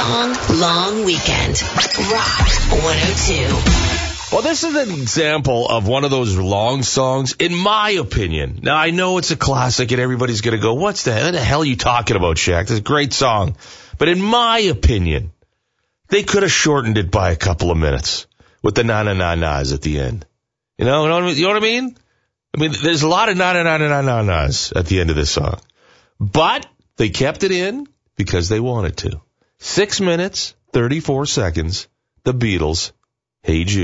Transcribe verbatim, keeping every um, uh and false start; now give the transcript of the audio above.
long, long weekend. Rock one oh two. Well, this is an example of one of those long songs, in my opinion. Now, I know it's a classic, and everybody's going to go, what's the, what the hell are you talking about, Shaq? It's a great song. But in my opinion, they could have shortened it by a couple of minutes with the na-na-na-nas at the end. You know, you know, you know what I mean? I mean, there's a lot of na-na-na-na-na-nas at the end of this song. But they kept it in because they wanted to. Six minutes, thirty-four seconds, the Beatles, Hey Jude.